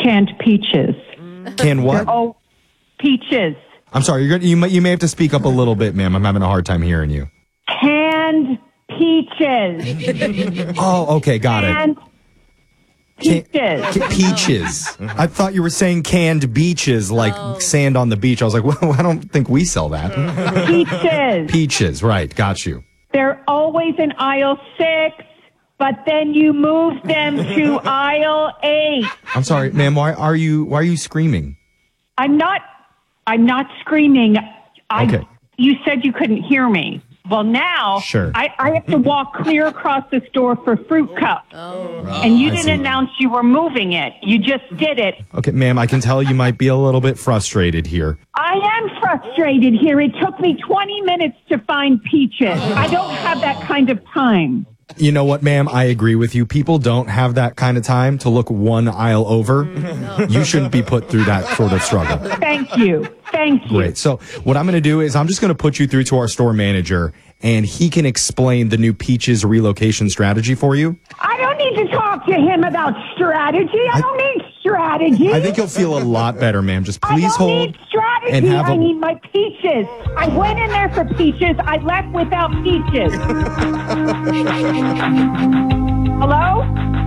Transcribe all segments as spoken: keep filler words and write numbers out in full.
canned peaches. Canned what? Oh, peaches. I'm sorry. You're gonna, you may you may have to speak up a little bit, ma'am. I'm having a hard time hearing you. Canned peaches. Oh, okay, got Canned it. peaches. Ca- peaches. I thought you were saying canned beaches, like Oh. sand on the beach. I was like, well, I don't think we sell that. Peaches. Peaches, right? Got you. They're always in aisle six, but then you move them to aisle eight. I'm sorry, ma'am. Why are you why are you screaming? I'm not. I'm not screaming. I, Okay. You said you couldn't hear me. Well, now Sure. I, I have to walk clear across the store for fruit cups. And you I didn't see. announce you were moving it. You just did it. Okay, ma'am. I can tell you might be a little bit frustrated here. I am frustrated here. It took me twenty minutes to find peaches. I don't have that kind of time. You know what, ma'am? I agree with you. People don't have that kind of time to look one aisle over. You shouldn't be put through that sort of struggle. Thank you. Thank you. Great. So what I'm going to do is I'm just going to put you through to our store manager, and he can explain the new Peaches relocation strategy for you. I don't need to talk to him about strategy. I, I- don't need strategy. I think you'll feel a lot better, ma'am. Just I please don't hold need strategy. and have I a... need my peaches. I went in there for peaches. I left without peaches. Hello?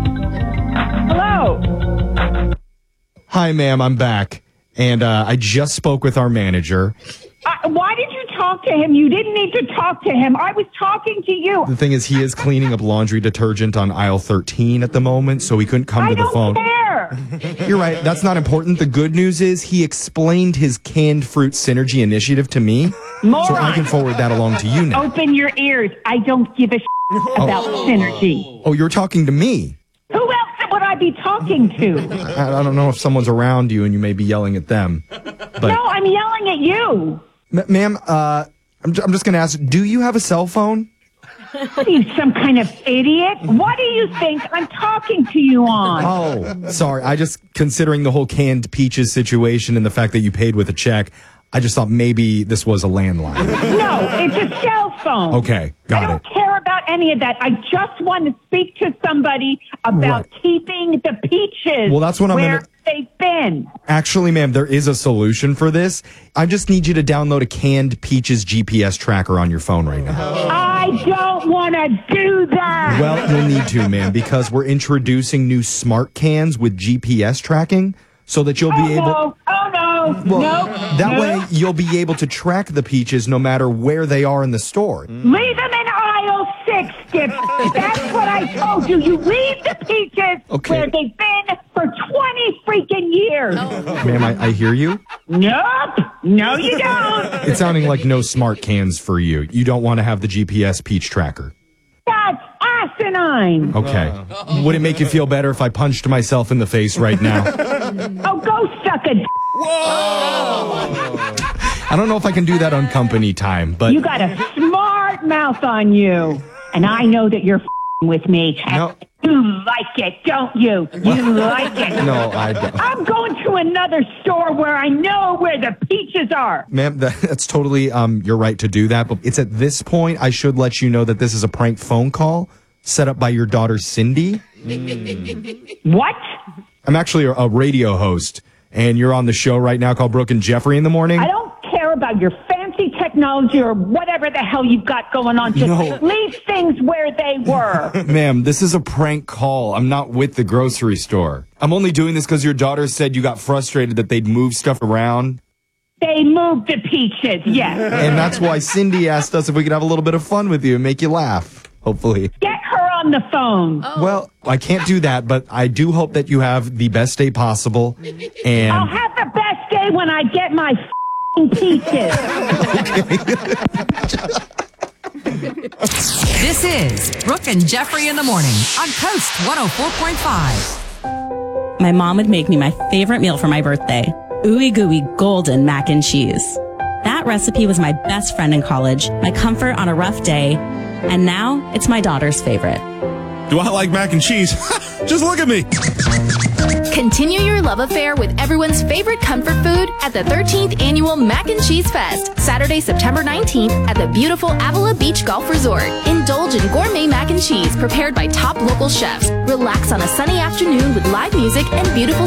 Hello? Hi, ma'am. I'm back. And uh, I just spoke with our manager. Uh, why did you talk to him? You didn't need to talk to him. I was talking to you. The thing is, he is cleaning up laundry detergent on aisle thirteen at the moment, so he couldn't come I to the don't phone. care. You're right. That's not important. The good news is he explained his canned fruit synergy initiative to me, Moron. so I can forward that along to you now. Open your ears. I don't give a about synergy. Oh, you're talking to me. Who else would I be talking to? I, I don't know if someone's around you and you may be yelling at them. But, No, I'm yelling at you. M- ma'am, uh, I'm, j- I'm just going to ask, do you have a cell phone? What are you, some kind of idiot? What do you think I'm talking to you on? Oh, sorry. I just, considering the whole canned peaches situation and the fact that you paid with a check, I just thought maybe this was a landline. No, it's a cell phone. Okay, I got don't it. care about any of that. I just want to speak to somebody about Right. keeping the peaches Well, that's what I'm where gonna- they've been. Actually, ma'am, there is a solution for this. I just need you to download a canned peaches G P S tracker on your phone right now. I don't want to do that. Well, you'll need to, ma'am, because we're introducing new smart cans with G P S tracking so that you'll oh, be able... no. Oh, no. Well, no. that no. way you'll be able to track the peaches no matter where they are in the store. Leave them in aisle six, Skip. That's what I told you. You leave the peaches Okay. where they've been for twenty freaking years. Ma'am, I, I hear you. Nope. No, you don't. It's sounding like no smart cans for you. You don't want to have the G P S peach tracker. That's asinine. Okay. Would it make you feel better if I punched myself in the face right now? Oh, go suck a d- I don't know if I can do that on company time, but You got a smart mouth on you. And I know that you're f***ing with me. No. You like it, don't you? You like it. no, I don't. I'm going to another store where I know where the peaches are. Ma'am, that, that's totally um your right to do that, but it's at this point I should let you know that this is a prank phone call set up by your daughter Cindy. What? I'm actually a, a radio host, and you're on the show right now called Brooke and Jeffrey in the morning. I don't care about your fancy technology or whatever the hell you've got going on. Just No. leave things where they were. Ma'am, this is a prank call. I'm not with the grocery store. I'm only doing this because your daughter said you got frustrated that they'd move stuff around. They moved the peaches, yes. And that's why Cindy asked us if we could have a little bit of fun with you and make you laugh, hopefully. Get her on the phone. Well, I can't do that, but I do hope that you have the best day possible. I'll And have the best day when I get my f***ing peaches. This is Brooke and Jeffrey in the morning on Coast one oh four point five. My mom would make me my favorite meal for my birthday, ooey gooey golden mac and cheese. That recipe was my best friend in college, my comfort on a rough day, and now it's my daughter's favorite. Do I like mac and cheese? Just look at me. Continue your love affair with everyone's favorite comfort food at the thirteenth Annual Mac and Cheese Fest, Saturday, September nineteenth at the beautiful Avila Beach Golf Resort. Indulge in gourmet mac and cheese prepared by top local chefs. Relax on a sunny afternoon with live music and beautiful